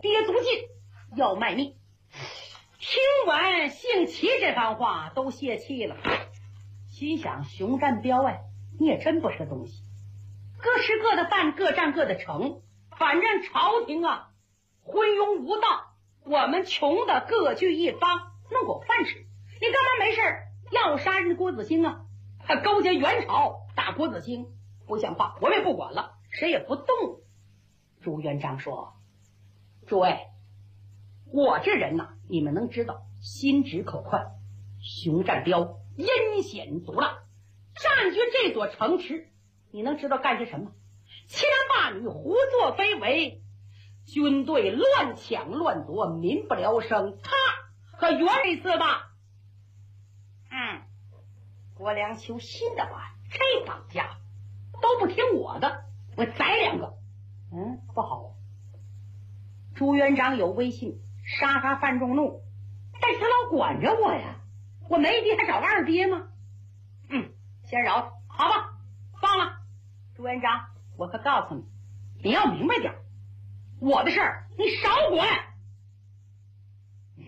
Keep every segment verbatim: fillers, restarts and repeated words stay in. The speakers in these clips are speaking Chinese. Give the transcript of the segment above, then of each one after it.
跌足进，要卖命。听完姓齐这番话，都泄气了，心想熊占标哎，你也真不是个东西，各吃各的饭，各占各的城，反正朝廷啊昏庸无道，我们穷的各据一方，弄口饭吃，你干嘛没事要杀人郭子兴啊？还勾结元朝打郭子兴，不像话，我们也不管了，谁也不动。朱元璋说：诸位，我这人呐、啊，你们能知道，心直口快，熊占标，阴险毒辣，占据这座城池，你能知道干些什么？欺男霸女，胡作非为，军队乱抢乱夺，民不聊生，他可原一次吧。嗯，郭良秋心的话，这帮家伙都不听我的，我宰两个。嗯，不好。朱元璋有威信，杀杀犯众怒，但是他老管着我呀，我没爹还找个二爹吗？嗯，先饶他，好吧，放了。朱元璋，我可告诉你，你要明白点，我的事儿你少管。嗯，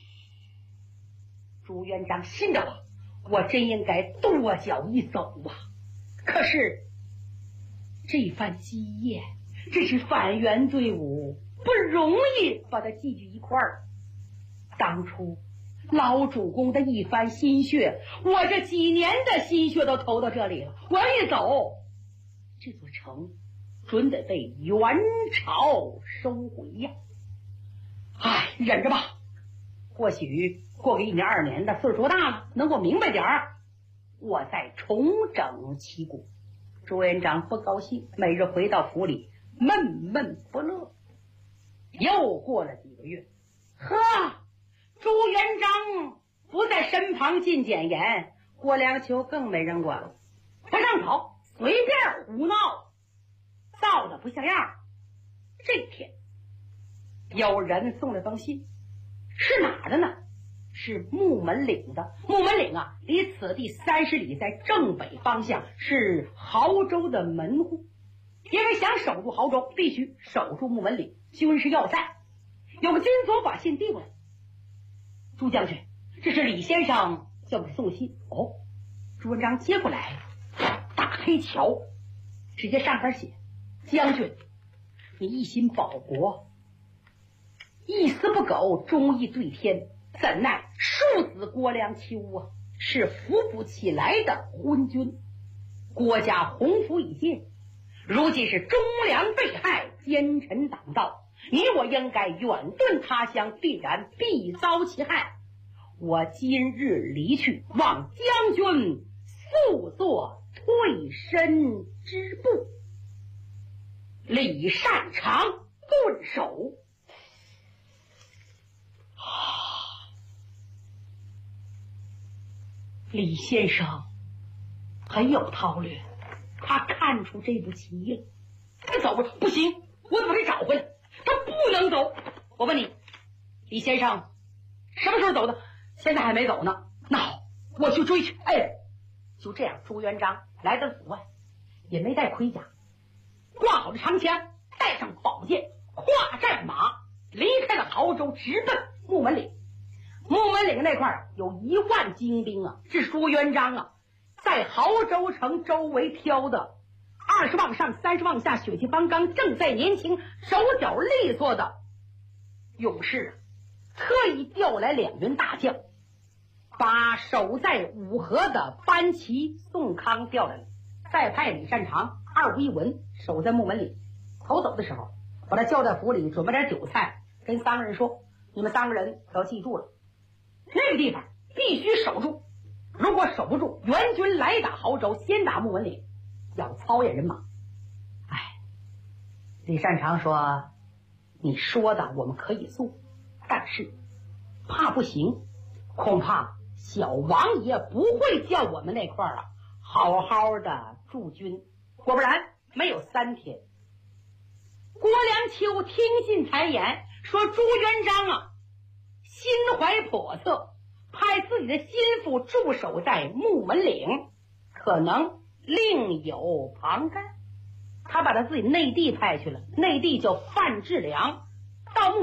朱元璋心着我，我真应该跺脚一走啊！可是这番基业，这是反元队伍，不容易把它聚聚一块儿。当初老主公的一番心血，我这几年的心血都投到这里了，我要一走，这座城准得被元朝收回呀！唉，忍着吧，或许过个一年二年的，岁数大了，能够明白点儿，我再重整旗鼓。朱元璋不高兴，每日回到府里闷闷不乐。又过了几个月，呵，朱元璋不在身旁进谏言，郭良秋更没人管了，他上朝随便胡闹，造的不像样。这天有人送了封信，是哪儿的呢？是木门岭的。木门岭啊，离此地三十里，在正北方向，是亳州的门户。因为想守住亳州，必须守住木门岭，军事要塞。有个军佐把信递过来，朱将军，这是李先生叫我送信。哦，朱元璋接过来，打开一瞧，直接上边写：将军，你一心保国，一丝不苟，忠义对天，怎奈庶子郭良秋啊，是扶不起来的昏君，国家鸿福已尽，如今是忠良被害，奸臣党盗，你我应该远遁他乡，必然必遭其害。我今日离去，望将军速作退身之步。李善长顿首。李先生很有韬略，他看出这步棋了。他走了，不行，我得把他找回来，他不能走。我问你，李先生什么时候走的？现在还没走呢。那好，我去追去。哎，就这样，朱元璋来到府外，也没带盔甲，挂好了长枪，带上宝剑，跨战马，离开了亳州，直奔木门岭。木门岭那块有一万精兵啊，是朱元璋啊在亳州城周围挑的二十往上三十往下血气方刚正在年轻手脚利索的勇士，特意调来两员大将，把守在五河的班旗宋康调来了，再派李善长二五一文守在木门岭。头走的时候把他叫在府里，准备点酒菜，跟三个人说，你们三个人可要记住了，那个地方必须守住，如果守不住，援军来打亳州，先打木门岭，要操演人马。哎，李善长说，你说的我们可以做，但是怕不行，恐怕小王爷不会叫我们那块儿啊好好的驻军。果不然，没有三天，郭良秋听信谗言，说朱元璋啊心怀叵测，派自己的心腹驻守在木门岭，可能另有旁干。他把他自己内弟派去了，内弟叫范志良，到木